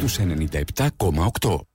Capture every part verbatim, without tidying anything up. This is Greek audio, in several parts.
στους ενενήντα επτά κόμμα οκτώ.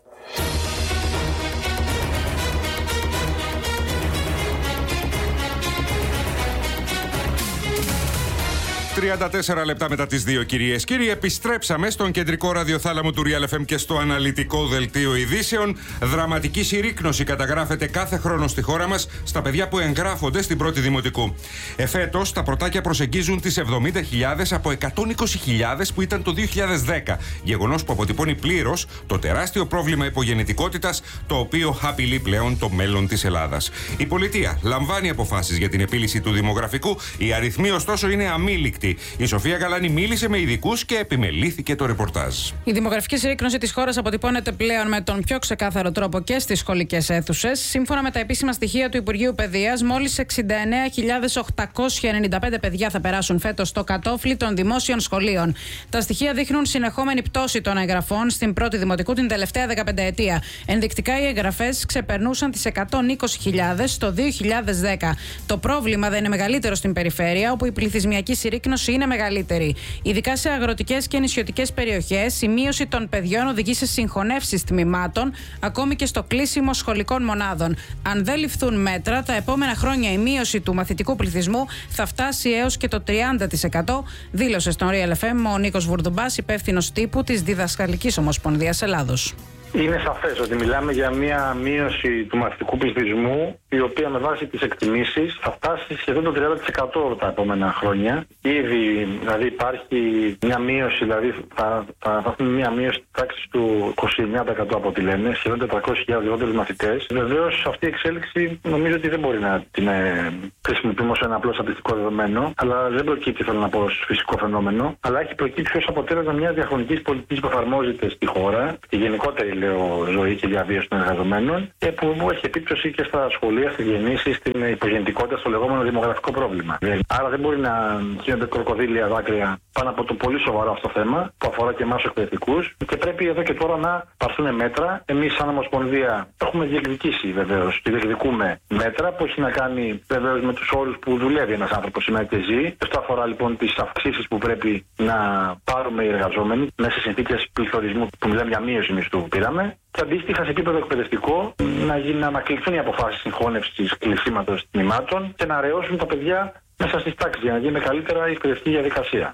τριάντα τέσσερα λεπτά μετά τις δύο, κυρίες. Κύριοι, επιστρέψαμε στον κεντρικό ραδιοθάλαμο του Real εφ εμ και στο αναλυτικό δελτίο ειδήσεων. Δραματική συρρίκνωση καταγράφεται κάθε χρόνο στη χώρα μας στα παιδιά που εγγράφονται στην πρώτη δημοτικού. Εφέτος, τα πρωτάκια προσεγγίζουν τις εβδομήντα χιλιάδες από εκατόν είκοσι χιλιάδες που ήταν το δύο χιλιάδες δέκα. Γεγονός που αποτυπώνει πλήρως το τεράστιο πρόβλημα υπογεννητικότητας, το οποίο απειλεί πλέον το μέλλον της Ελλάδας. Η πολιτεία λαμβάνει αποφάσεις για την επίλυση του δημογραφικού. Οι αριθμοί, ωστόσο, είναι αμήλικτοι. Η Σοφία Γαλάνη μίλησε με ειδικούς και επιμελήθηκε το ρεπορτάζ. Η δημογραφική συρρίκνωση της χώρας αποτυπώνεται πλέον με τον πιο ξεκάθαρο τρόπο και στις σχολικές αίθουσες. Σύμφωνα με τα επίσημα στοιχεία του Υπουργείου Παιδείας, μόλις εξήντα εννέα χιλιάδες οκτακόσια ενενήντα πέντε παιδιά θα περάσουν φέτος στο κατόφλι των δημόσιων σχολείων. Τα στοιχεία δείχνουν συνεχόμενη πτώση των εγγραφών στην πρώτη δημοτικού την τελευταία δεκαπενταετία. Ενδεικτικά, οι εγγραφές ξεπερνούσαν τις εκατόν είκοσι χιλιάδες το δύο χιλιάδες δέκα. Το πρόβλημα δεν είναι μεγαλύτερο στην περιφέρεια, όπου η πληθυσμιακή συρρίκνωση είναι μεγαλύτερη. Ειδικά σε αγροτικές και νησιωτικές περιοχές, η μείωση των παιδιών οδηγεί σε συγχωνεύσεις τμήματων, ακόμη και στο κλείσιμο σχολικών μονάδων. Αν δεν ληφθούν μέτρα, τα επόμενα χρόνια η μείωση του μαθητικού πληθυσμού θα φτάσει έως και το τριάντα τοις εκατό, δήλωσε στον Real εφ εμ ο Νίκος Βουρδουμπάς, υπεύθυνος τύπου της Διδασκαλικής Ομοσπονδίας Ελλάδος. Είναι σαφές ότι μιλάμε για μια μείωση του μαθητικού πληθυσμού, η οποία με βάση τις εκτιμήσεις θα φτάσει σχεδόν το τριάντα τοις εκατό τα επόμενα χρόνια. Ήδη δηλαδή υπάρχει μια μείωση, δηλαδή θα, θα, θα έχουμε μια μείωση της τάξης του είκοσι εννέα τοις εκατό από ό,τι λένε, σχεδόν τετρακόσιες χιλιάδες λιγότερους μαθητές. Βεβαίως αυτή η εξέλιξη νομίζω ότι δεν μπορεί να την ε, χρησιμοποιούμε ως ένα απλό στατιστικό δεδομένο, αλλά δεν προκύπτει, θέλω να πω, ως φυσικό φαινόμενο, αλλά έχει προκύψει ως αποτέλεσμα μιας διαχρονικής πολιτικής που εφαρμόζεται στη χώρα, τη γενικότερη λέω, ζωή και διαβίωση των εργαζομένων, και που έχει επίπτωση και στα σχολεία, στις γεννήσεις, στην υπογεννητικότητα, στο λεγόμενο δημογραφικό πρόβλημα. Άρα δεν μπορεί να γίνονται κροκοδίλια δάκρυα πάνω από το πολύ σοβαρό αυτό θέμα, που αφορά και εμάς εκπαιδευτικούς, και πρέπει εδώ και τώρα να πάρθουν μέτρα. Εμείς, σαν Ομοσπονδία, έχουμε διεκδικήσει βεβαίως και διεκδικούμε μέτρα που έχει να κάνει βεβαίως με τους όρους που δουλεύει ένας άνθρωπος σήμερα και ζει. Αυτό αφορά λοιπόν τις αυξήσεις που πρέπει να πάρουμε οι εργαζόμενοι μέσα σε συνθήκες πληθωρισμού, που μιλάμε για μείωση μισθού που πήραμε. Και αντίστοιχα σε επίπεδο εκπαιδευτικό να, γίνει, να ανακληθούν οι αποφάσεις συγχώνευσης κλεισίματος τμήματων και να αραιώσουν τα παιδιά μέσα στις τάξεις για να γίνει καλύτερα η εκπαιδευτική διαδικασία.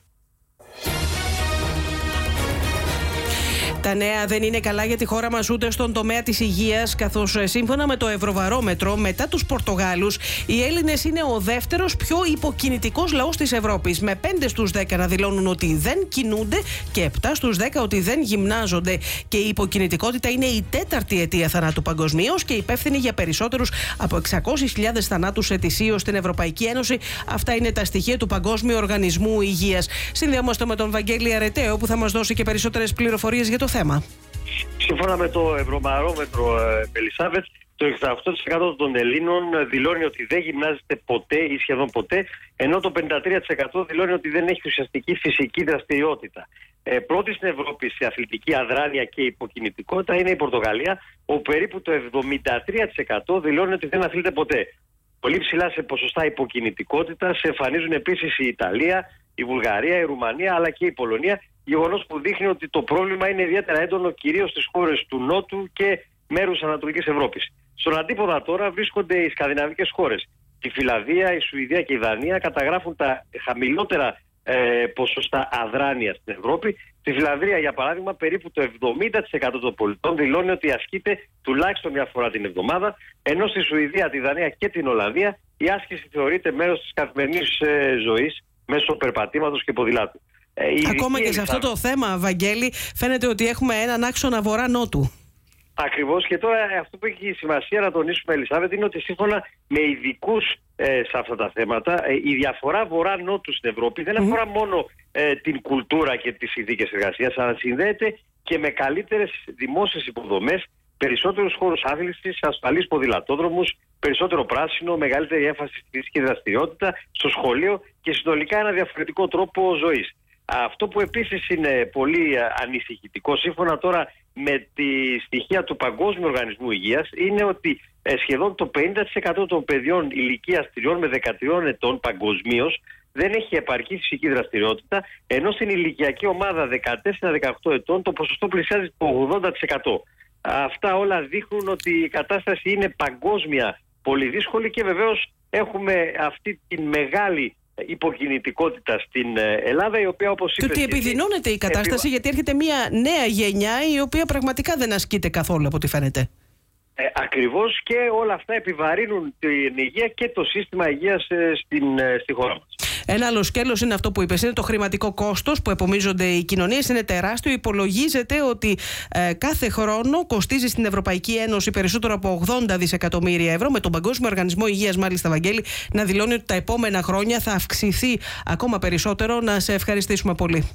Τα νέα δεν είναι καλά για τη χώρα μας ούτε στον τομέα της υγείας, καθώς σύμφωνα με το Ευρωβαρόμετρο, μετά τους Πορτογάλους, οι Έλληνες είναι ο δεύτερος πιο υποκινητικός λαός της Ευρώπης, με πέντε στους δέκα να δηλώνουν ότι δεν κινούνται και επτά στους δέκα ότι δεν γυμνάζονται. Και η υποκινητικότητα είναι η τέταρτη αιτία θανάτου παγκοσμίως και υπεύθυνη για περισσότερους από εξακόσιες χιλιάδες θανάτους ετησίως στην Ευρωπαϊκή Ένωση. Αυτά είναι τα στοιχεία του Παγκόσμιου Οργανισμού Υγείας. Συνδεόμαστε με τον Βαγγέλη Αρεταίο, που θα μας δώσει και περισσότερες πληροφορίες για το θέμα. Σύμφωνα με το Ευρωβαρόμετρο, Ελισάβετ, το εξήντα οκτώ τοις εκατό των Ελλήνων δηλώνει ότι δεν γυμνάζεται ποτέ ή σχεδόν ποτέ, ενώ το πενήντα τρία τοις εκατό δηλώνει ότι δεν έχει ουσιαστική φυσική δραστηριότητα. Ε, πρώτη στην Ευρώπη σε αθλητική αδράνεια και υποκινητικότητα είναι η Πορτογαλία, όπου περίπου το εβδομήντα τρία τοις εκατό δηλώνει ότι δεν αθλείται ποτέ. Πολύ ψηλά σε ποσοστά υποκινητικότητας εμφανίζουν επίσης η Ιταλία, η Βουλγαρία, η Ρουμανία αλλά και η Πολωνία. Γεγονός που δείχνει ότι το πρόβλημα είναι ιδιαίτερα έντονο κυρίως στις χώρες του Νότου και μέρους Ανατολικής Ευρώπης. Στον αντίποδα τώρα βρίσκονται οι σκανδιναβικές χώρες. Η Φιλανδία, η Σουηδία και η Δανία καταγράφουν τα χαμηλότερα ε, ποσοστά αδράνειας στην Ευρώπη. Στη Φιλανδία, για παράδειγμα, περίπου το εβδομήντα τοις εκατό των πολιτών δηλώνει ότι ασκείται τουλάχιστον μια φορά την εβδομάδα, ενώ στη Σουηδία, τη Δανία και την Ολλανδία η άσκηση θεωρείται μέρος της καθημερινής ε, ζωής μέσω περπατήματος και ποδηλάτου. Ε, Ακόμα και σε αυτό το θέμα, Βαγγέλη, φαίνεται ότι έχουμε έναν άξονα βορρά-νότου. Ακριβώς, και τώρα αυτό που έχει σημασία να τονίσουμε, Ελισάβετ, είναι ότι σύμφωνα με ειδικούς ε, σε αυτά τα θέματα, ε, η διαφορά βορρά-νότου στην Ευρώπη δεν αφορά mm. μόνο ε, την κουλτούρα και τις συνθήκες εργασίας, αλλά συνδέεται και με καλύτερες δημόσιες υποδομές, περισσότερους χώρους άθλησης, ασφαλείς ποδηλατόδρομους, περισσότερο πράσινο, μεγαλύτερη έμφαση στη φυσική δραστηριότητα, στο σχολείο και συνολικά ένα διαφορετικό τρόπο ζωής. Αυτό που επίσης είναι πολύ ανησυχητικό, σύμφωνα τώρα με τη στοιχεία του Παγκόσμιου Οργανισμού Υγείας, είναι ότι σχεδόν το πενήντα τοις εκατό των παιδιών ηλικίας τριών με δεκατρία ετών παγκοσμίως δεν έχει επαρκή φυσική δραστηριότητα, ενώ στην ηλικιακή ομάδα δεκατέσσερα με δεκαοκτώ ετών το ποσοστό πλησιάζει το ογδόντα τοις εκατό. Αυτά όλα δείχνουν ότι η κατάσταση είναι παγκόσμια πολύ δύσκολη και βεβαίως έχουμε αυτή τη μεγάλη υποκινητικότητα στην Ελλάδα, η οποία, όπως είπες, και ότι επιδεινώνεται η κατάσταση επιβα... γιατί έρχεται μια νέα γενιά η οποία πραγματικά δεν ασκείται καθόλου από ό,τι φαίνεται. Ε, ακριβώς, και όλα αυτά επιβαρύνουν την υγεία και το σύστημα υγείας ε, στην, ε, στη χώρα μας. Ένα άλλο σκέλος είναι αυτό που είπες, είναι το χρηματικό κόστος που επομίζονται οι κοινωνίες, είναι τεράστιο. Υπολογίζεται ότι ε, κάθε χρόνο κοστίζει στην Ευρωπαϊκή Ένωση περισσότερο από ογδόντα δισεκατομμύρια ευρώ, με τον Παγκόσμιο Οργανισμό Υγείας μάλιστα, Βαγγέλη, να δηλώνει ότι τα επόμενα χρόνια θα αυξηθεί ακόμα περισσότερο. Να σε ευχαριστήσουμε πολύ.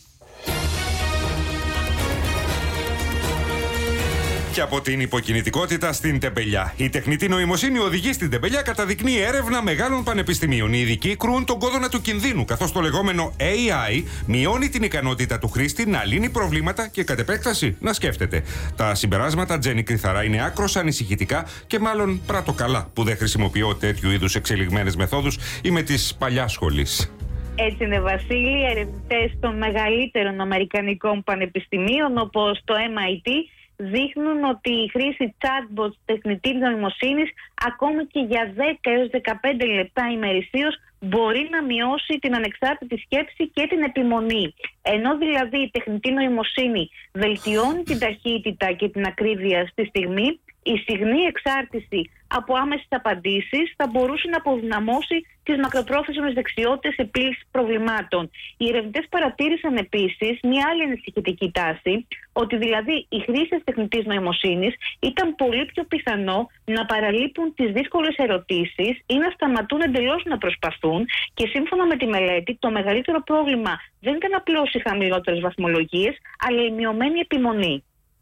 Και από την υποκινητικότητα στην τεμπελιά. Η τεχνητή νοημοσύνη οδηγεί στην τεμπελιά, καταδεικνύει έρευνα μεγάλων πανεπιστημίων. Οι ειδικοί κρούν τον κόδωνα του κινδύνου, καθώς το λεγόμενο έι άι μειώνει την ικανότητα του χρήστη να λύνει προβλήματα και κατ' επέκταση να σκέφτεται. Τα συμπεράσματα, Τζέννη Κρυθαρά, είναι άκρως ανησυχητικά και μάλλον πράττω καλά που δεν χρησιμοποιώ τέτοιου είδους εξελιγμένες μεθόδους. Είμαι της παλιάς σχολής. Έτσι είναι, Βασίλη. Ερευνητές των μεγαλύτερων αμερικανικών πανεπιστημίων, όπως το εμ άι τι, δείχνουν ότι η χρήση chatbots τεχνητής νοημοσύνης ακόμη και για δέκα έως δεκαπέντε λεπτά ημερησίως μπορεί να μειώσει την ανεξάρτητη σκέψη και την επιμονή. Ενώ δηλαδή η τεχνητή νοημοσύνη βελτιώνει την ταχύτητα και την ακρίβεια στη στιγμή, η στιγμή εξάρτηση από άμεσες απαντήσεις θα μπορούσε να αποδυναμώσει τις μακροπρόθεσμες δεξιότητες επίλυσης προβλημάτων. Οι ερευνητές παρατήρησαν επίσης μια άλλη ανησυχητική τάση, ότι δηλαδή οι χρήστες τεχνητής νοημοσύνης ήταν πολύ πιο πιθανό να παραλείπουν τις δύσκολες ερωτήσεις ή να σταματούν εντελώς να προσπαθούν, και σύμφωνα με τη μελέτη το μεγαλύτερο πρόβλημα δεν ήταν απλώς οι χαμηλότερες βαθμολογίες, αλλά η μειωμένη επιμονή.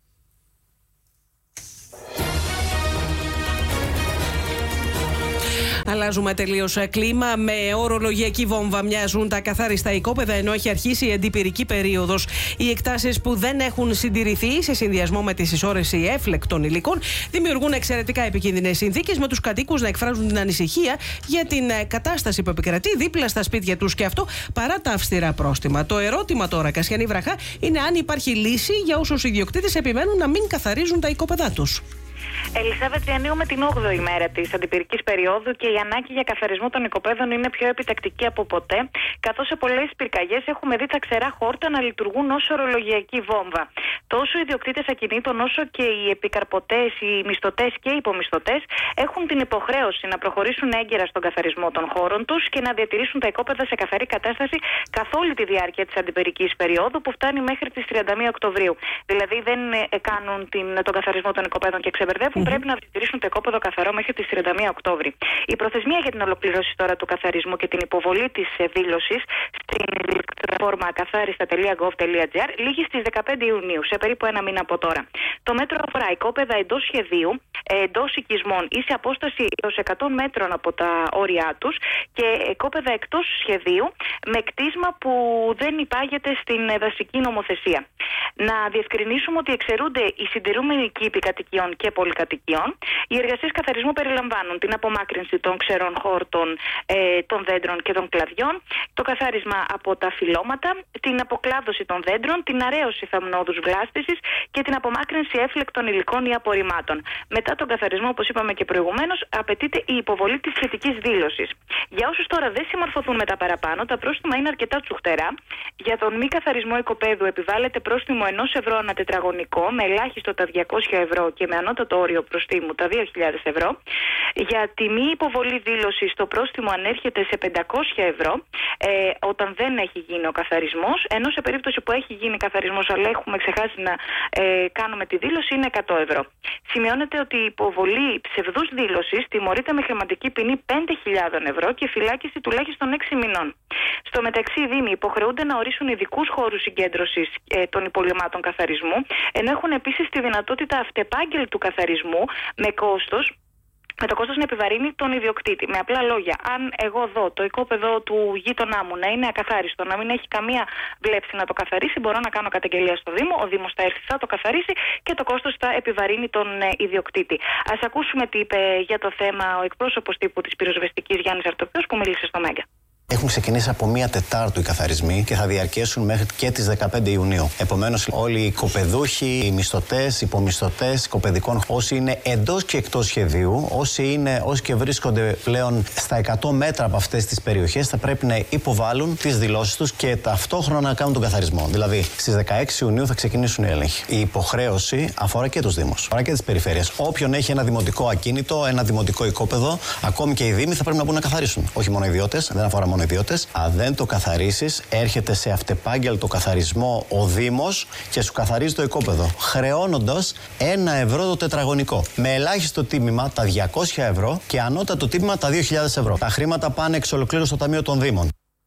Αλλάζουμε τελείως κλίμα. Με ορολογιακή βόμβα μοιάζουν τα καθάριστα οικόπεδα, ενώ έχει αρχίσει η αντιπυρική περίοδος. Οι εκτάσεις που δεν έχουν συντηρηθεί σε συνδυασμό με τη συσσόρευση έφλεκτων υλικών δημιουργούν εξαιρετικά επικίνδυνες συνθήκες, με τους κατοίκους να εκφράζουν την ανησυχία για την κατάσταση που επικρατεί δίπλα στα σπίτια τους, και αυτό παρά τα αυστηρά πρόστιμα. Το ερώτημα τώρα, Κασιανή Βραχά, είναι αν υπάρχει λύση για όσους ιδιοκτήτες επιμένουν να μην καθαρίζουν τα οικόπεδά τους. Ελισάβετ, διανύουμε την όγδοη μέρα της αντιπυρικής περίοδου και η ανάγκη για καθαρισμό των οικοπαίδων είναι πιο επιτακτική από ποτέ, καθώς σε πολλές πυρκαγιές έχουμε δει τα ξερά χόρτα να λειτουργούν ως ορολογιακή βόμβα. Τόσο οι ιδιοκτήτες ακινήτων όσο και οι επικαρπωτές, οι μισθωτές και οι υπομισθωτές έχουν την υποχρέωση να προχωρήσουν έγκαιρα στον καθαρισμό των χώρων τους και να διατηρήσουν τα οικόπεδα σε καθαρή κατάσταση καθ' όλη τη διάρκεια της αντιπυρικής περίοδου, που φτάνει μέχρι τις τριάντα μία Οκτωβρίου. Δηλαδή δεν κάνουν την, τον καθαρισμό των οικοπαίδων και ξεμπερδεύουν. Mm-hmm. Πρέπει να διατηρήσουν το οικόπεδο καθαρό μέχρι τις τριάντα μία Οκτώβρη. Η προθεσμία για την ολοκλήρωση τώρα του καθαρισμού και την υποβολή της δήλωσης στην πλατφόρμα καθάριστα τελεία γκοβ τελεία τζι άρ λήγει στις δεκαπέντε Ιουνίου, σε περίπου ένα μήνα από τώρα. Το μέτρο αφορά οικόπεδα εντός σχεδίου, εντός οικισμών ή σε απόσταση έως εκατό μέτρων από τα όρια τους, και οικόπεδα εκτός σχεδίου με κτίσμα που δεν υπάγεται στην δασική νομοθεσία. Να διευκρινίσουμε ότι εξαιρούνται οι συντηρούμενοι κήποι κατοικιών και πολυκατοικιών. Οι εργασίες καθαρισμού περιλαμβάνουν την απομάκρυνση των ξερών χόρτων, ε, των δέντρων και των κλαδιών, το καθάρισμα από τα φυλλώματα, την αποκλάδωση των δέντρων, την αραίωση θαμνόδους βλάστησης και την απομάκρυνση έφλεκτων υλικών ή απορριμμάτων. Μετά τον καθαρισμό, όπως είπαμε και προηγουμένως, απαιτείται η υποβολή της σχετικής δήλωσης. Για όσους τώρα δεν συμμορφωθούν με τα παραπάνω, τα πρόστιμα είναι αρκετά τσουχτερά. Για τον μη καθαρισμό οικοπαίδου επιβάλλεται πρόστιμο ενός ευρώ ανά τετραγωνικό, με ελάχιστο τα διακόσια ευρώ και με ανώτατο όριο προστίμου τα δύο χιλιάδες ευρώ. Για τη μη υποβολή δήλωσης το πρόστιμο ανέρχεται σε πεντακόσια ευρώ ε, όταν δεν έχει γίνει ο καθαρισμός, ενώ σε περίπτωση που έχει γίνει καθαρισμός αλλά έχουμε ξεχάσει να ε, κάνουμε τη δήλωση είναι εκατό ευρώ. Σημειώνεται ότι η υποβολή ψευδούς δήλωσης τιμωρείται με χρηματική ποινή πέντε χιλιάδες ευρώ και φυλάκιση τουλάχιστον έξι μηνών. Στο μεταξύ, οι Δήμοι υποχρεούνται να ορίσουν ειδικούς χώρους συγκέντρωσης ε, των υπολειμμάτων καθαρισμού, ενώ έχουν επίσης τη δυνατότητα αυτεπάγγελτου καθαρισμού με κόστος. Με το κόστος να επιβαρύνει τον ιδιοκτήτη. Με απλά λόγια, αν εγώ δω το οικόπεδο του γείτονά μου να είναι ακαθάριστο, να μην έχει καμία βλέψη να το καθαρίσει, μπορώ να κάνω καταγγελία στο Δήμο, ο Δήμος θα έρθει, θα το καθαρίσει και το κόστος θα επιβαρύνει τον ιδιοκτήτη. Ας ακούσουμε τι είπε για το θέμα ο εκπρόσωπος τύπου της πυροσβεστικής Γιάννης Αρτοπιός, που μίλησε στο Μέγκα. Έχουν ξεκινήσει από μία Τετάρτου οι καθαρισμοί και θα διαρκέσουν μέχρι και τις δεκαπέντε Ιουνίου. Επομένως, όλοι οι οικοπεδούχοι, οι μισθωτές, οι υπομισθωτές οικοπεδικών, όσοι είναι εντός και εκτός σχεδίου, όσοι, είναι, όσοι και βρίσκονται πλέον στα εκατό μέτρα από αυτές τις περιοχές, θα πρέπει να υποβάλουν τις δηλώσεις τους και ταυτόχρονα να κάνουν τον καθαρισμό. Δηλαδή, στις δεκαέξι Ιουνίου θα ξεκινήσουν οι έλεγχοι. Η υποχρέωση αφορά και τους Δήμους, αφορά και τις περιφέρειες. Όποιον έχει ένα δημοτικό ακίνητο, ένα δημοτικό οικόπεδο, ακόμη και οι Δήμοι θα πρέπει να μπουν να καθαρίσουν. Όχι μόνο οι ιδιώτες, δεν αφορά μόνο ιδιώτες. Αν δεν το καθαρίσεις, έρχεται σε αυτεπάγγελτο καθαρισμό ο Δήμος και σου καθαρίζει το οικόπεδο, χρεώνοντας ένα ευρώ το τετραγωνικό. Με ελάχιστο τίμημα τα διακόσια ευρώ και ανώτατο τίμημα τα δύο χιλιάδες ευρώ. Τα χρήματα πάνε εξ ολοκλήρου στο Ταμείο των Δήμων.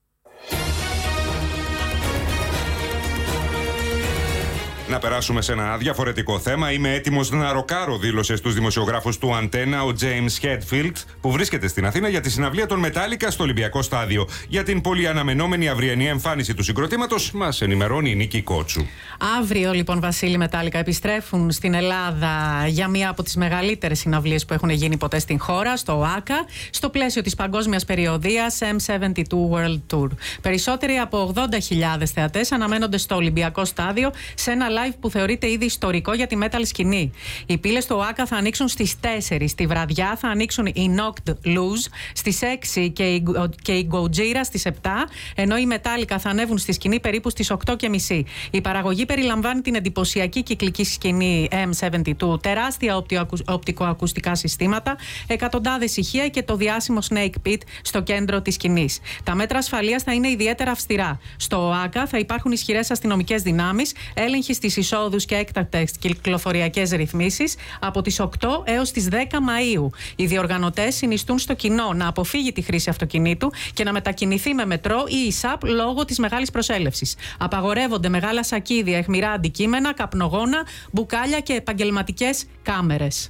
Να περάσουμε σε ένα διαφορετικό θέμα. Είμαι έτοιμος να ροκάρω, δήλωσε στους δημοσιογράφους του Αντένα ο James Hetfield, που βρίσκεται στην Αθήνα για τη συναυλία των Metallica στο Ολυμπιακό Στάδιο. Για την πολύ αναμενόμενη αυριανή εμφάνιση του συγκροτήματος, μας ενημερώνει η Νίκη Κότσου. Αύριο, λοιπόν, Βασίλη, Metallica επιστρέφουν στην Ελλάδα για μία από τις μεγαλύτερες συναυλίες που έχουν γίνει ποτέ στην χώρα, στο ΆΚΑ, στο πλαίσιο της παγκόσμιας περιοδίας εμ εβδομήντα δύο World Tour. Περισσότεροι από ογδόντα χιλιάδες θεατές αναμένονται στο Ολυμπιακό Στάδιο σε ένα live που θεωρείται ήδη ιστορικό για τη metal σκηνή. Οι πύλες του ΆΚΑ θα ανοίξουν στις τέσσερις. Τη βραδιά θα ανοίξουν οι Knocked Loose στις έξι και οι, και οι Gojira στις επτά, ενώ οι Metallica θα ανέβουν στη σκηνή περίπου στις οκτώ και μισή. Η παραγωγή περιλαμβάνει την εντυπωσιακή κυκλική σκηνή εμ εβδομήντα δύο, τεράστια οπτικοακουστικά συστήματα, εκατοντάδες ηχεία και το διάσημο Snake Pit στο κέντρο της σκηνής. Τα μέτρα ασφαλείας θα είναι ιδιαίτερα αυστηρά. Στο ΆΚΑ θα υπάρχουν ισχυρές αστυνομικές δυνάμεις, έλεγχοι στις εισόδους και έκτακτες κυκλοφοριακές ρυθμίσεις από τις οκτώ έως τις δέκα Μαΐου. Οι διοργανωτές συνιστούν στο κοινό να αποφύγει τη χρήση αυτοκινήτου και να μετακινηθεί με μετρό ή ΙΣΑΠ λόγω της μεγάλης προσέλευσης. Απαγορεύονται μεγάλα σακίδια, αιχμηρά αντικείμενα, καπνογόνα, μπουκάλια και επαγγελματικές κάμερες.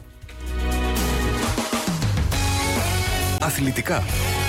Αθλητικά.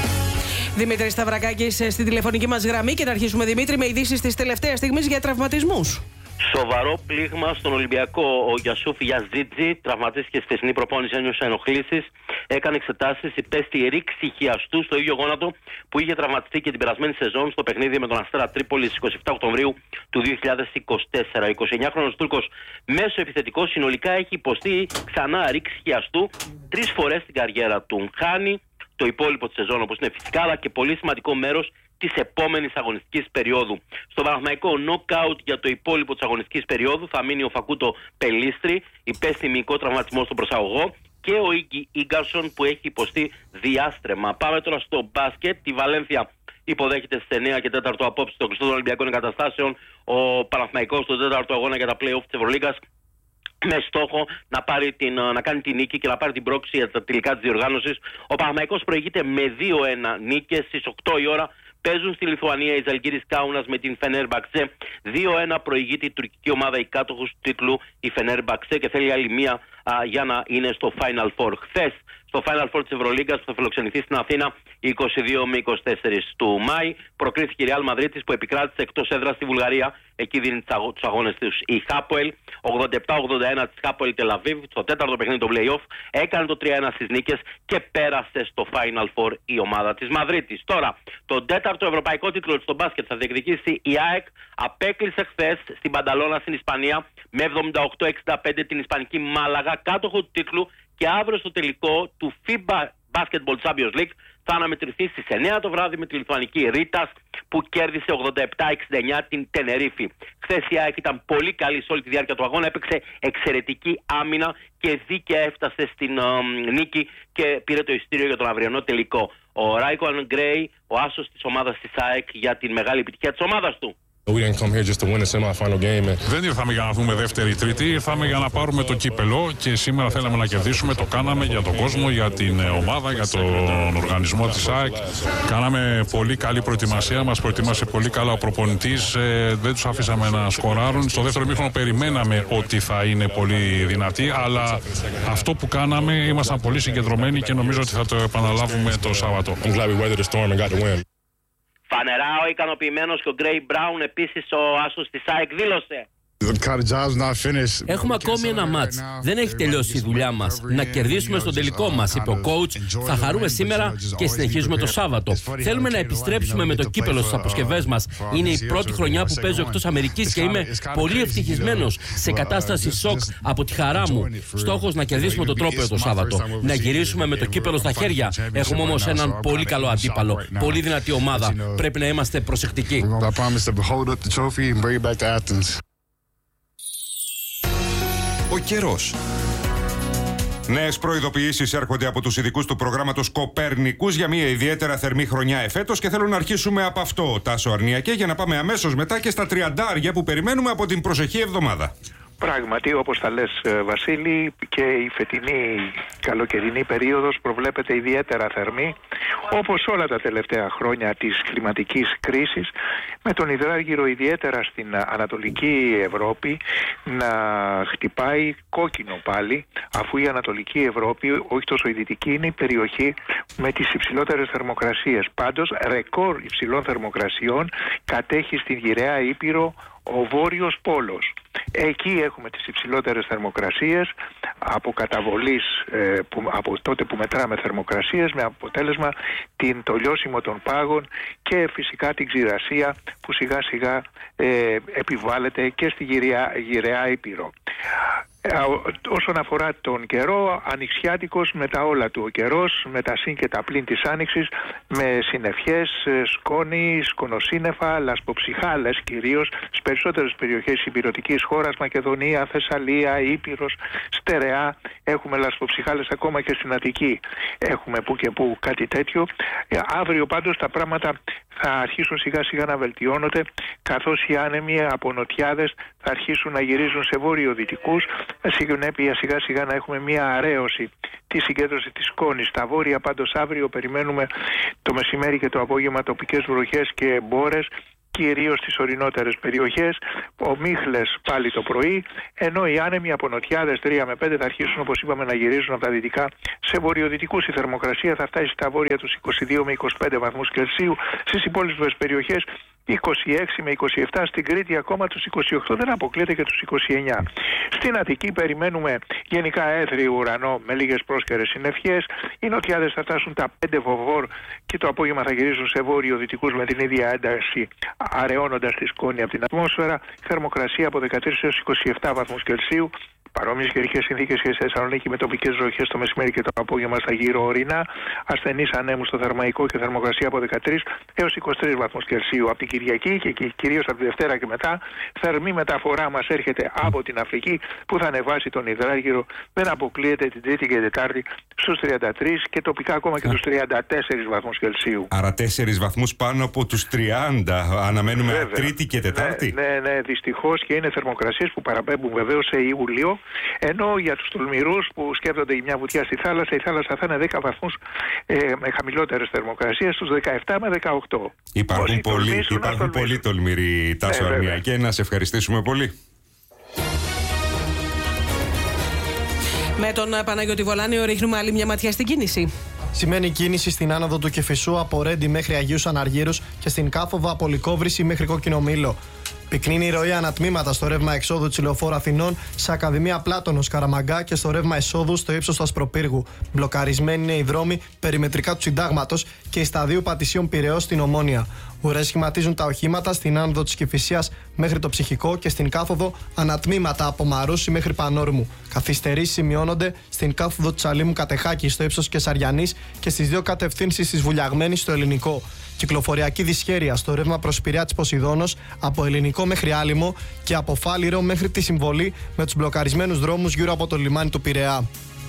Δημήτρη Σταυρακάκης στην τηλεφωνική μας γραμμή και να αρχίσουμε, Δημήτρη, με ειδήσεις της τελευταίας στιγμής για τραυματισμούς. Σοβαρό πλήγμα στον Ολυμπιακό. Ο Γιασούφ Γιαζίτζι τραυματίστηκε στη χθεσινή προπόνηση, ένιωσε ενοχλήσεις. Έκανε εξετάσεις, υπέστη ρήξη χιαστού στο ίδιο γόνατο που είχε τραυματιστεί και την περασμένη σεζόν στο παιχνίδι με τον Αστέρα Τρίπολης εικοστή εβδόμη Οκτωβρίου του δύο χιλιάδες είκοσι τέσσερα. Ο εικοσιεννιάχρονος Τούρκος μέσο επιθετικός συνολικά έχει υποστεί ξανά ρήξη χιαστού τρεις φορές στην καριέρα του. Χάνει το υπόλοιπο της σεζόν, όπως είναι φυσικά, αλλά και πολύ σημαντικό μέρος της επόμενης αγωνιστικής περίοδου. Στο Παναθηναϊκό, νοκάουτ για το υπόλοιπο της αγωνιστικής περίοδου θα μείνει ο Φακούτο Πελίστρη, υπέστη μυϊκό τραυματισμό στον προσαγωγό, και ο Ίγκη Ίγκαρσον που έχει υποστεί διάστρεμα. Πάμε τώρα στο μπάσκετ. Τη Βαλένθια υποδέχεται στις εννιά και τέσσερα απόψε των κλειστών Ολυμπιακών Εγκαταστάσεων. Ο Παναθηναϊκός στον τέταρτο αγώνα για τα play-off της Ευρωλίγκας, με στόχο να, πάρει την, να κάνει την νίκη και να πάρει την πρόκληση για τα τελικά της διοργάνωσης. Ο Παναθηναϊκός προηγείται με δύο ένα νίκες. Στις οκτώ η ώρα παίζουν στη Λιθουανία οι Ζαλγκίρις Κάουνας με την Φενέρμπαξε. δύο ένα προηγείται η τουρκική ομάδα, η κάτοχος του τίτλου, η Φενέρμπαξε, και θέλει άλλη μία α, για να είναι στο Final Four. Χθες, στο Final Four της Ευρωλίγκας που θα φιλοξενηθεί στην Αθήνα είκοσι δύο με είκοσι τέσσερα του Μάη, προκρίθηκε η Ρεάλ Μαδρίτης που επικράτησε εκτός έδρας στη Βουλγαρία. Εκεί δίνει τους αγώνες τους η Χάποελ. ογδόντα επτά ογδόντα ένα της Χάποελ Τελαβίβ. Στο τέταρτο παιχνίδι το play-off έκανε το τρία ένα στις νίκες και πέρασε στο Final Four η ομάδα της Μαδρίτης. Τώρα, τον τέταρτο ευρωπαϊκό τίτλο στο μπάσκετ θα διεκδικήσει η ΑΕΚ. Απέκλεισε χθες στην Πανταλώνα στην Ισπανία με εβδομήντα οκτώ εξήντα πέντε την Ισπανική Μάλαγα, κάτοχο του τίτλου, και αύριο στο τελικό του FIBA Basketball Champions League θα αναμετρηθεί στις εννιά το βράδυ με τη Λιθουανική Ρίτας που κέρδισε ογδόντα επτά εξήντα εννιά την Τενερίφη. Χθες η ΑΕΚ ήταν πολύ καλή σε όλη τη διάρκεια του αγώνα, έπαιξε εξαιρετική άμυνα και δίκαια έφτασε στην uh, νίκη και πήρε το εισιτήριο για τον αυριανό τελικό. Ο Ράικον Γκρέι, ο άσος της ομάδας της ΑΕΚ, για την μεγάλη επιτυχία της ομάδας του. Δεν ήρθαμε για να δούμε δεύτερη-τρίτη, ήρθαμε για να πάρουμε το κύπελο και σήμερα θέλαμε να κερδίσουμε. Το κάναμε για τον κόσμο, για την ομάδα, για τον οργανισμό της ΑΕΚ. Κάναμε πολύ καλή προετοιμασία, μας προετοίμασε πολύ καλά ο προπονητής. Ε, δεν τους αφήσαμε να σκοράρουν. Στο δεύτερο ημίχρονο περιμέναμε ότι θα είναι πολύ δυνατοί, αλλά αυτό που κάναμε ήμασταν πολύ συγκεντρωμένοι και νομίζω ότι θα το επαναλάβουμε το Σάββατο. Φανερά ο ικανοποιημένος και ο Γκρέι Μπράουν, επίσης ο άσος της ΑΕΚ, δήλωσε: Έχουμε ακόμη ένα μάτς. Δεν έχει τελειώσει η δουλειά μας. Να κερδίσουμε στον τελικό μας, είπε ο coach. Θα χαρούμε σήμερα και συνεχίζουμε το Σάββατο. Θέλουμε να επιστρέψουμε με το κύπελο στις αποσκευές μας. Είναι η πρώτη χρονιά που παίζω εκτός Αμερικής και είμαι πολύ ευτυχισμένος, σε κατάσταση σοκ από τη χαρά μου. Στόχος να κερδίσουμε το τρόπαιο το Σάββατο. Να γυρίσουμε με το κύπελο στα χέρια. Έχουμε όμως έναν πολύ καλό αντίπαλο. Πολύ δυνατή ομάδα. Πρέπει να είμαστε προσεκτικοί. Ο καιρός. Νέες προειδοποιήσεις έρχονται από τους ειδικούς του προγράμματος Κοπέρνικους για μια ιδιαίτερα θερμή χρονιά εφέτος και θέλω να αρχίσουμε από αυτό, Τάσο Αρνιακέ, για να πάμε αμέσως μετά και στα τριαντάρια που περιμένουμε από την προσεχή εβδομάδα. Πράγματι, όπως τα λες, Βασίλη, και η φετινή καλοκαιρινή περίοδος προβλέπεται ιδιαίτερα θερμή, όπως όλα τα τελευταία χρόνια της κλιματικής κρίσης, με τον υδράργυρο ιδιαίτερα στην Ανατολική Ευρώπη να χτυπάει κόκκινο πάλι, αφού η Ανατολική Ευρώπη, όχι τόσο η δυτική, είναι η περιοχή με τις υψηλότερες θερμοκρασίες. Πάντως, ρεκόρ υψηλών θερμοκρασιών κατέχει στην Γυραιά Ήπειρο ο Βόρειος Πόλος. Εκεί έχουμε τις υψηλότερες θερμοκρασίες από καταβολής, ε, που, από τότε που μετράμε θερμοκρασίες, με αποτέλεσμα την, το λιώσιμο των πάγων και φυσικά την ξηρασία που σιγά σιγά ε, επιβάλλεται και στη Γυραιά, Γυραιά Ήπειρο. Ε, όσον αφορά τον καιρό, ανοιξιάτικος με τα όλα του ο καιρός, με τα συν και τα πλήν της άνοιξης, με συννεφιές, σκόνη, σκονοσύννεφα, λασποψυχάλες κυρίως στις περισσότερες περιοχές της υπηρετικής χώρας, Μακεδονία, Θεσσαλία, Ήπειρος, Στερεά. Έχουμε λασποψυχάλες ακόμα και στην Αττική. Έχουμε που και που κάτι τέτοιο. Ε, αύριο πάντως τα πράγματα θα αρχίσουν σιγά σιγά να βελτιώνονται, καθώς οι άνεμοι από νοτιάδες θα αρχίσουν να γυρίζουν σε βόρειο-δυτικούς, με συνέπεια σιγά σιγά να έχουμε μια αραίωση τη συγκέντρωση της σκόνης. Στα βόρεια πάντως αύριο περιμένουμε το μεσημέρι και το απόγευμα τοπικές βροχές και μπόρες, κυρίως στις ορεινότερες περιοχές, ομίχλες πάλι το πρωί, ενώ οι άνεμοι από νοτιάδες τρία με πέντε θα αρχίσουν, όπως είπαμε, να γυρίζουν από τα δυτικά σε βορειοδυτικούς. Η θερμοκρασία θα φτάσει στα βόρεια τους είκοσι δύο με είκοσι πέντε βαθμούς Κελσίου, στις υπόλοιπες περιοχές είκοσι έξι με είκοσι επτά, στην Κρήτη ακόμα τους είκοσι οκτώ, δεν αποκλείεται και τους είκοσι εννιά. Στην Αττική περιμένουμε γενικά έθριο ουρανό με λίγες πρόσκαιρες συννεφιές. Οι νοτιάδες θα φτάσουν τα πέντε βοβόρ και το απόγευμα θα γυρίζουν σε βόρειο-δυτικούς με την ίδια ένταση, αραιώνοντας τη σκόνη από την ατμόσφαιρα. Θερμοκρασία από δεκατρείς έως είκοσι επτά βαθμούς Κελσίου. Παρόμοιες καιρικές συνθήκες και στη Θεσσαλονίκη με τοπικές βροχές το μεσημέρι και το απόγευμα στα γύρω ορεινά. Ασθενείς ανέμους στο Θερμαϊκό και θερμοκρασία από δεκατρείς έως είκοσι τρεις βαθμούς Κελσίου. Από την Κυριακή και κυρίως από τη Δευτέρα και μετά, θερμή μεταφορά μας έρχεται από την Αφρική που θα ανεβάσει τον υδράργυρο. Δεν αποκλείεται την Τρίτη και Τετάρτη στους τριάντα τρεις και τοπικά ακόμα και τους τριάντα τέσσερις βαθμούς Κελσίου. Άρα τέσσερις βαθμούς πάνω από τους τριάντα. Αναμένουμε βέβαια Τρίτη και Τετάρτη. Ναι, ναι, ναι, δυστυχώς, και είναι θερμοκρασίες που παραπέμπουν βεβαίως σε Ιούλιο. Ενώ για τους τολμηρούς που σκέφτονται μια βουτιά στη θάλασσα, η θάλασσα θα είναι δέκα βαθμούς ε, με χαμηλότερες θερμοκρασίες, στους δεκαεπτά με δεκαοκτώ. Υπάρχουν πολλοί, υπάρχουν πολλοί τολμηροί, Τάσο ε, Αρνιακέ, να σε ευχαριστήσουμε πολύ. Με τον Παναγιώτη Βολάνιο ρίχνουμε άλλη μια ματιά στην κίνηση. Σημαίνει κίνηση στην άνοδο του Κηφισού από Ρέντι μέχρι Αγίους Αναργύρους και στην Κάφοβα από Λυκόβρηση μέχρι Κόκκινο Μήλο. Πυκνή η ροή ανατμήματα στο ρεύμα εξόδου της Λεωφόρου Αθηνών, σε Ακαδημία Πλάτωνος Καραμαγκά και στο ρεύμα εισόδου στο ύψος του Ασπροπύργου. Μπλοκαρισμένοι είναι οι δρόμοι περιμετρικά του Συντάγματος και οι σταδίου Πατησίων Πειραιώς στην Ομόνια. Ουρές σχηματίζουν τα οχήματα στην άνοδο της Κηφισίας μέχρι το Ψυχικό και στην κάθοδο ανατμήματα από Μαρούσι μέχρι Πανόρμου. Καθυστερήσεις σημειώνονται στην κάθοδο της Αλήμου Κατεχάκη στο ύψος Κεσαριανής και στις δύο κατευθύνσεις της Βουλιαγμένης στο Ελληνικό. Κυκλοφοριακή δυσχέρεια στο ρεύμα προς Πειραιά της Ποσειδώνος από Ελληνικό μέχρι Άλυμο και από Φάληρο μέχρι τη Συμβολή με τους μπλοκαρισμένους δρόμους γύρω από το λιμάνι του Πειραιά.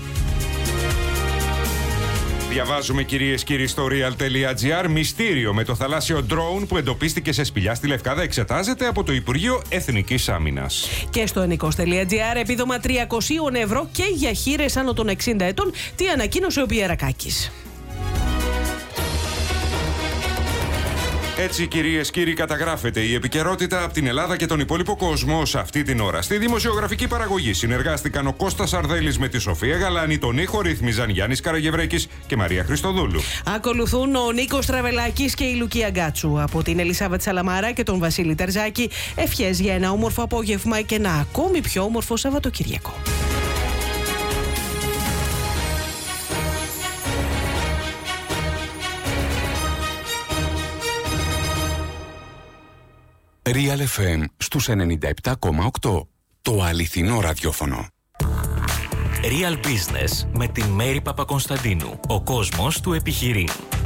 Διαβάζουμε, κυρίες και κύριοι, στο real.gr, μυστήριο με το θαλάσσιο ντρόουν που εντοπίστηκε σε σπηλιά στη Λευκάδα εξετάζεται από το Υπουργείο Εθνικής Άμυνας. Και στο ενικός.gr, επίδομα τριακόσια ευρώ και για χείρες άνω των εξήντα ετών, τι ανακοίνωσε ο Πιερακάκης. Έτσι, κυρίες, κύριοι, καταγράφεται η επικαιρότητα από την Ελλάδα και τον υπόλοιπο κόσμο σε αυτή την ώρα. Στη δημοσιογραφική παραγωγή συνεργάστηκαν ο Κώστας Αρδέλης με τη Σοφία Γαλάνη, τον ήχο ρύθμιζαν Γιάννης Καραγευρέκης και Μαρία Χριστοδούλου. Ακολουθούν ο Νίκος Τραβελάκης και η Λουκία Γκάτσου. Από την Ελισάβετ Σαλαμάρα και τον Βασίλη Τερζάκη, ευχές για ένα όμορφο απόγευμα και ένα ακόμη πιο όμορφο Σαββατοκύριακο. Real εφ εμ στους ενενήντα επτά κόμμα οκτώ. Το αληθινό ραδιόφωνο. Real Business με την Μέρη Παπακωνσταντίνου. Ο κόσμος του επιχειρήν.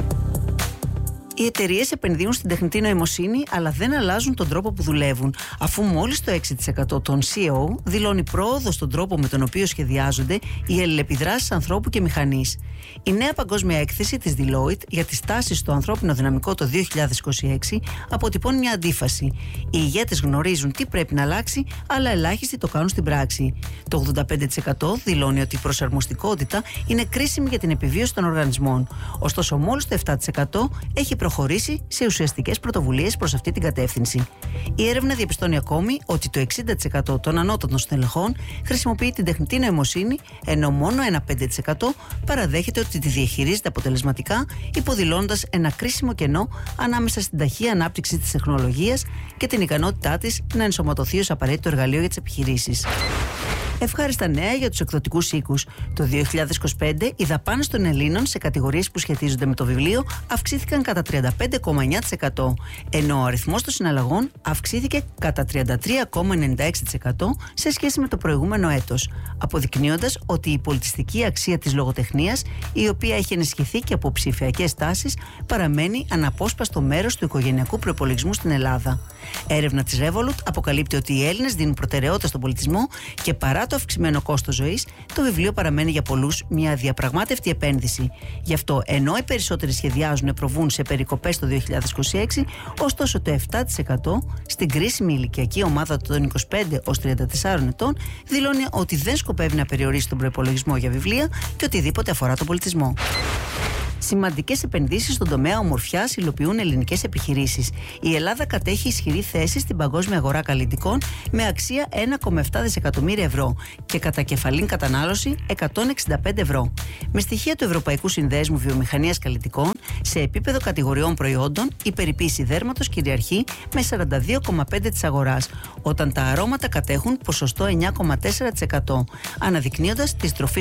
Οι εταιρείες επενδύουν στην τεχνητή νοημοσύνη, αλλά δεν αλλάζουν τον τρόπο που δουλεύουν, αφού μόλις το έξι τοις εκατό των σι ι ο δηλώνει πρόοδο στον τρόπο με τον οποίο σχεδιάζονται οι αλληλεπιδράσεις ανθρώπου και μηχανής. Η νέα παγκόσμια έκθεση της Deloitte για τις τάσεις στο ανθρώπινο δυναμικό το δύο χιλιάδες είκοσι έξι αποτυπώνει μια αντίφαση. Οι ηγέτες γνωρίζουν τι πρέπει να αλλάξει, αλλά ελάχιστοι το κάνουν στην πράξη. Το ογδόντα πέντε τοις εκατό δηλώνει ότι η προσαρμοστικότητα είναι κρίσιμη για την επιβίωση των οργανισμών. Ωστόσο, μόλις το επτά τοις εκατό έχει προχωρήσει σε ουσιαστικές πρωτοβουλίες προς αυτή την κατεύθυνση. Η έρευνα διαπιστώνει ακόμη ότι το εξήντα τοις εκατό των ανώτατων στελεχών χρησιμοποιεί την τεχνητή νοημοσύνη, ενώ μόνο ένα πέντε τοις εκατό παραδέχεται ότι τη διαχειρίζεται αποτελεσματικά, υποδηλώνοντας ένα κρίσιμο κενό ανάμεσα στην ταχεία ανάπτυξη της τεχνολογίας και την ικανότητά της να ενσωματωθεί ως απαραίτητο εργαλείο για τις επιχειρήσεις. Ευχάριστα νέα για τους εκδοτικούς οίκους. Το δύο χιλιάδες είκοσι πέντε οι δαπάνες των Ελλήνων σε κατηγορίες που σχετίζονται με το βιβλίο αυξήθηκαν κατά τριάντα πέντε κόμμα εννιά τοις εκατό, ενώ ο αριθμός των συναλλαγών αυξήθηκε κατά τριάντα τρία κόμμα ενενήντα έξι τοις εκατό σε σχέση με το προηγούμενο έτος, αποδεικνύοντας ότι η πολιτιστική αξία της λογοτεχνίας, η οποία έχει ενισχυθεί και από ψηφιακές τάσεις, παραμένει αναπόσπαστο μέρος του οικογενειακού προϋπολογισμού στην Ελλάδα. Έρευνα της Revolut αποκαλύπτει ότι οι Έλληνες δίνουν προτεραιότητα στον πολιτισμό και παρά το αυξημένο κόστος ζωής, το βιβλίο παραμένει για πολλούς μια διαπραγμάτευτη επένδυση. Γι' αυτό, ενώ οι περισσότεροι σχεδιάζουν να προβούν σε περικοπές το δύο χιλιάδες είκοσι έξι, ωστόσο το επτά τοις εκατό στην κρίσιμη ηλικιακή ομάδα των είκοσι πέντε έως τριάντα τέσσερα ετών δηλώνει ότι δεν σκοπεύει να περιορίσει τον προϋπολογισμό για βιβλία και οτιδήποτε αφορά τον πολιτισμό. Σημαντικές επενδύσεις στον τομέα ομορφιάς υλοποιούν ελληνικές επιχειρήσεις. Η Ελλάδα κατέχει ισχυρή θέση στην παγκόσμια αγορά καλλιτικών με αξία ένα κόμμα επτά δισεκατομμύρια ευρώ και κατά κεφαλήν κατανάλωση εκατόν εξήντα πέντε ευρώ. Με στοιχεία του Ευρωπαϊκού Συνδέσμου Βιομηχανίας Καλλιτικών, σε επίπεδο κατηγοριών προϊόντων, η περιποίηση δέρματος κυριαρχεί με σαράντα δύο κόμμα πέντε τοις εκατό της αγοράς, όταν τα αρώματα κατέχουν ποσοστό εννιά κόμμα τέσσερα τοις εκατό, αναδεικνύοντας τη στροφή